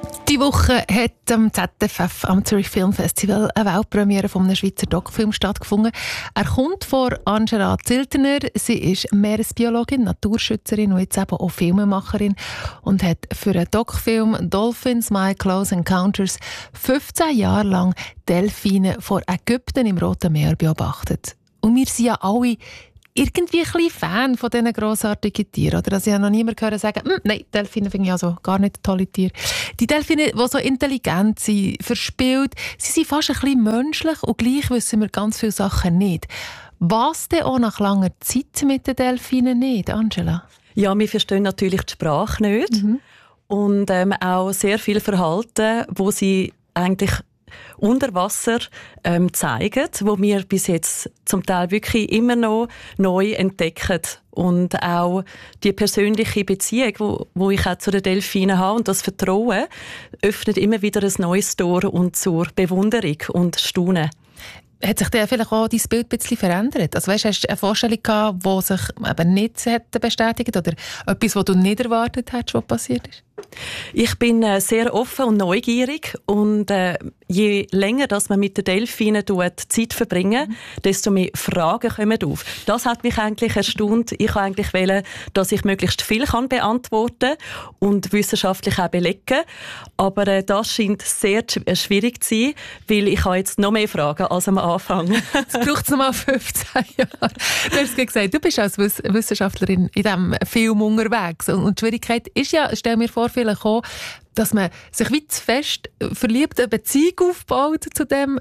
Die Woche hat am ZFF, am Zürich Film Festival, eine Weltpremiere von einem Schweizer Doc-Film stattgefunden. Er kommt von Angela Ziltener. Sie ist Meeresbiologin, Naturschützerin und jetzt eben auch Filmemacherin und hat für einen Doc-Film «Dolphins, My Close Encounters» 15 Jahre lang Delfine vor Ägypten im Roten Meer beobachtet. Und wir sind ja alle irgendwie ein bisschen Fan von diesen grossartigen Tieren. Oder? Also ich habe noch niemand gehört sagen, nein, Delfine finde ich also gar nicht tolle Tiere. Die Delfine, die so intelligent sind, verspielt, sie sind fast ein bisschen menschlich und gleich wissen wir ganz viele Sachen nicht. Was denn auch nach langer Zeit mit den Delfinen nicht, Angela? Ja, wir verstehen natürlich die Sprache nicht. Und auch sehr viel Verhalten, wo sie eigentlich unter Wasser zeigen, wo wir bis jetzt zum Teil wirklich immer noch neu entdecken. Und auch die persönliche Beziehung, wo ich auch zu den Delfinen habe und das Vertrauen, öffnet immer wieder ein neues Tor und zur Bewunderung und Staunen. Hat sich dann vielleicht auch dein Bild ein bisschen verändert? Also weißt, hast du eine Vorstellung gehabt, die sich eben nicht bestätigt oder etwas, was du nicht erwartet hättest, was passiert ist? Ich bin sehr offen und neugierig und je länger dass man mit den Delfinen Zeit verbringen, desto mehr Fragen kommen auf. Das hat mich eigentlich erstaunt. Ich wollte eigentlich, dass ich möglichst viel beantworten kann und wissenschaftlich auch belegen. Aber das scheint sehr schwierig zu sein, weil ich habe jetzt noch mehr Fragen als am Anfang. Es braucht noch mal 15 Jahre. Du hast gesagt, du bist als Wissenschaftlerin in diesem Film unterwegs. Und die Schwierigkeit ist ja, stell mir vor, vielleicht auch, dass man sich wie zu fest verliebt, eine Beziehung aufbaut zu seinem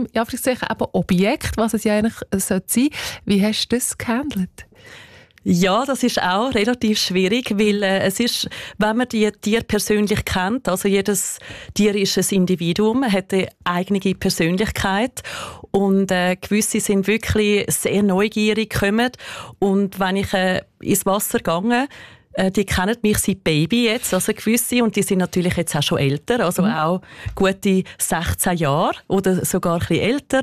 Objekt, was es ja eigentlich sein sollte. Wie hast du das gehandelt? Ja, das ist auch relativ schwierig, weil es ist, wenn man die Tiere persönlich kennt, also jedes Tier ist ein Individuum, hat eine eigene Persönlichkeit und gewisse sind wirklich sehr neugierig, kommen und wenn ich ins Wasser gehe, die kennen mich seit Baby jetzt, also gewisse, und die sind natürlich jetzt auch schon älter, also auch gute 16 Jahre oder sogar ein bisschen älter.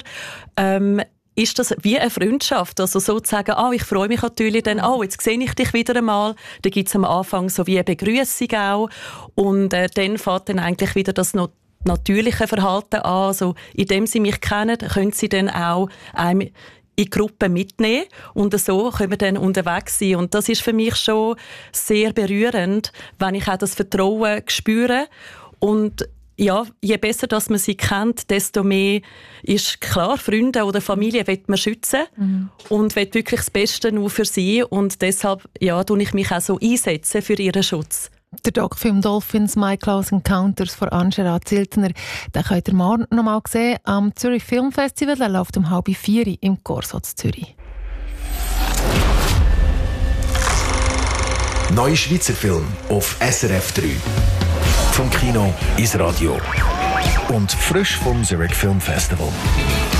Ist das wie eine Freundschaft, also sozusagen, ich freue mich natürlich dann, jetzt sehe ich dich wieder einmal, da gibt es am Anfang so wie eine Begrüßung auch und dann fängt dann eigentlich wieder das natürliche Verhalten an, also indem sie mich kennen, können sie dann auch einem in Gruppen mitnehmen und so können wir dann unterwegs sein. Und das ist für mich schon sehr berührend, wenn ich auch das Vertrauen spüre. Und ja, je besser, dass man sie kennt, desto mehr ist klar, Freunde oder Familie will man schützen und will wirklich das Beste nur für sie. Und deshalb tue ich mich auch so einsetzen für ihren Schutz. Der Doc-Film «Dolphins, My Close Encounters» von Angela Ziltener, den könnt ihr morgen noch mal sehen am Zürich Film Festival. Der läuft um 3:30 im Corso Zürich. Neue Schweizer Film auf SRF 3. Vom Kino ins Radio. Und frisch vom Zürich Film Festival.